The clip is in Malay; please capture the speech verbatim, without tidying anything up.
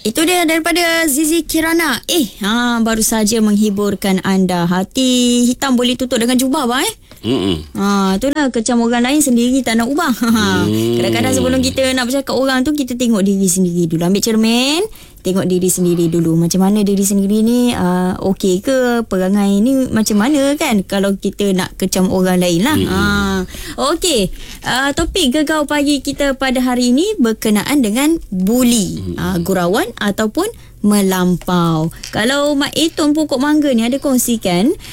Itu dia daripada Zizi Kirana. Eh, ha, baru saja menghiburkan anda. Hati hitam boleh tutup dengan jubah, bang, eh? Mm-mm. Ha, itulah kecam orang lain sendiri tak nak ubah. Hmm. Kadang-kadang sebelum kita nak bercakap orang tu, kita tengok diri sendiri dulu. Ambil cermin, tengok diri sendiri dulu. Macam mana diri sendiri ni, uh, okey ke? Perangai ni macam mana kan? Kalau kita nak kecam orang lain lah. Hmm. Ha. Okey, uh, topik Gegar Pagi kita pada hari ini berkenaan dengan buli, hmm. uh, gurauan ataupun melampau. Kalau Mak Eton pokok mangga ni ada kongsikan,